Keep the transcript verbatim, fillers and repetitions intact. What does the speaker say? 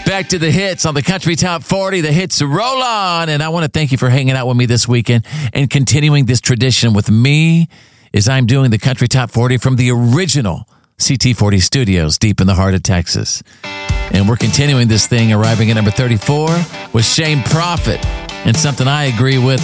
Back to the hits on the Country Top forty. The hits roll on. And I want to thank you for hanging out with me this weekend and continuing this tradition with me as I'm doing the Country Top forty from the original C T forty studios deep in the heart of Texas. And we're continuing this thing, arriving at number thirty-four with Shane Prophet and something I agree with